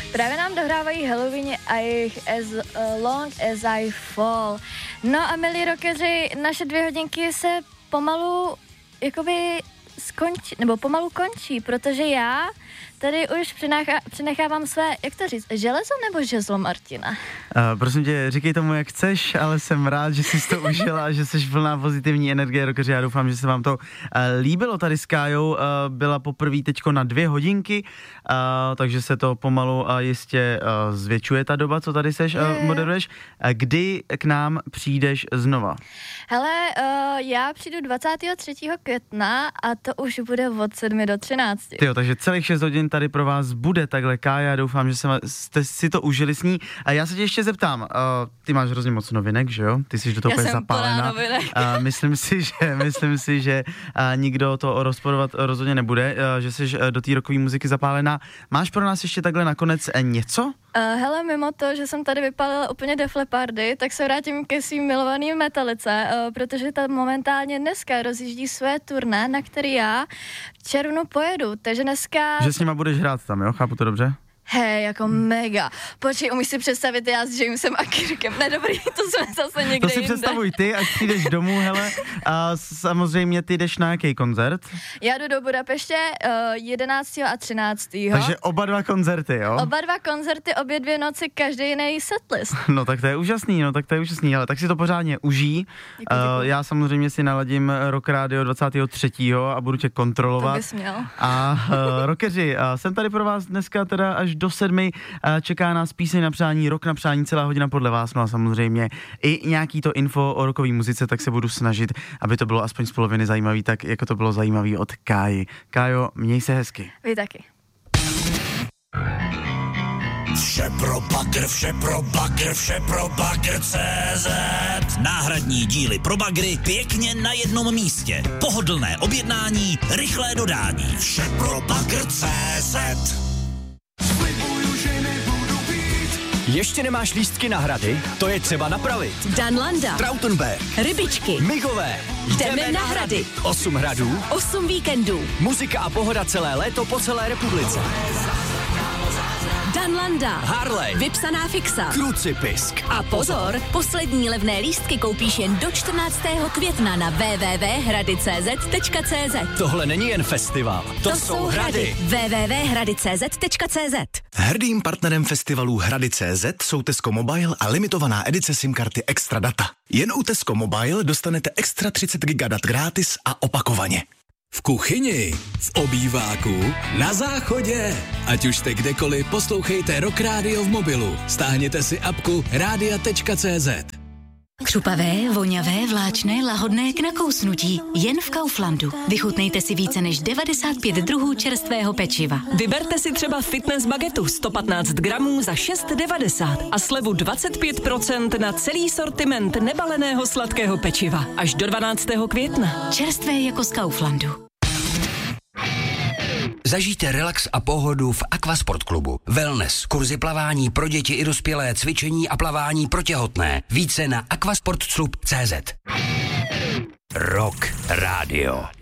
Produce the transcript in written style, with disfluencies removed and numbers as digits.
Právě nám dohrávají Halloween a jejich As Long As I Fall. No a milí rockeři, naše 2 hodinky se pomalu jakoby skončí, nebo pomalu končí, protože já tady už přenechávám své, jak to říct, železo nebo žezlo, Martina? Prosím tě, říkej tomu, jak chceš, ale jsem rád, že jsi to užila, že jsi plná pozitivní energie, rockeři. Já doufám, že se vám to líbilo tady s Kájou. Byla poprvé teďko na 2 hodinky, takže se to pomalu a jistě zvětšuje ta doba, co tady seš, moderuješ. Kdy k nám přijdeš znova? Hele, já přijdu 23. května a to už bude od 7 do 13. Tyjo, takže celých 6 hodin tady pro vás bude takhle Kája, doufám, že jste si to užili s ní. A já se tě ještě zeptám, ty máš hrozně moc novinek, že jo? Ty jsi do toho úplně zapálená. Myslím si, že nikdo to rozporovat rozhodně nebude, že jsi do té rockové muziky zapálená. Máš pro nás ještě takhle nakonec něco? Hele, mimo to, že jsem tady vypálila úplně Def Leppardy, tak se vrátím ke svým milovaným Metalice, protože ta momentálně dneska rozjíždí své turné, na který já v červnu pojedu, takže dneska... Že s nima budeš hrát tam, jo? Chápu to dobře? Hej, jako mega. Počkej, umíš si představit já s Jamesem a Kirkem. Nedobrý, to jsme zase někde To si jinde. představuj ty, až přijdeš domů, hele. A samozřejmě ty jdeš na jaký koncert? Já jdu do Budapeště 11. a 13. Takže oba 2 koncerty, jo? Oba 2 koncerty, obě 2 noci, každý jiný setlist. No tak to je úžasný, ale tak si to pořádně užij. Děkuji. Já samozřejmě si naladím Rock Radio 23. a budu tě kontrolovat. To bys měl. A rockeři, jsem tady pro vás dneska teda až do 7. Čeká nás píseň na přání, rock na přání, celá hodina podle vás, no a samozřejmě i nějaký to info o rockové muzice, tak se budu snažit, aby to bylo aspoň z poloviny zajímavý, tak jako to bylo zajímavý od Káji. Kájo, měj se hezky. Vy taky. Vše pro bagr CZ. Náhradní díly pro bagry pěkně na jednom místě. Pohodlné objednání, rychlé dodání. Vše pro bagr CZ. Ještě nemáš lístky na hrady? To je třeba napravit. Danlanda, Trautenberg, Rybičky, Migové. jdeme na hrady. 8 hradů, 8 víkendů. muzika a pohoda celé léto po celé republice. Danlanda, Harley, vypsaná fixa. Krucipisk. A pozor, poslední levné lístky koupíš jen do 14. května na www.hrady.cz. Tohle není jen festival, to jsou hrady. www.hrady.cz. Hrdým partnerem festivalu Hrady.cz jsou Tesco Mobile a limitovaná edice SIM karty Extra Data. Jen u Tesco Mobile dostanete extra 30 GB dat gratis a opakovaně. V kuchyni, v obýváku, na záchodě. Ať už jste kdekoliv, poslouchejte Rock Radio v mobilu. Stáhněte si apku radia.cz. Křupavé, voňavé, vláčné, lahodné k nakousnutí. Jen v Kauflandu. Vychutnejte si více než 95 druhů čerstvého pečiva. Vyberte si třeba fitness bagetu 115 gramů za 6,90 a slevu 25% na celý sortiment nebaleného sladkého pečiva. Až do 12. května. Čerstvé jako z Kauflandu. Zažijte relax a pohodu v Aquasport klubu. Wellness, kurzy plavání pro děti i dospělé, cvičení a plavání pro těhotné. Více na aquasportclub.cz. Rock Radio.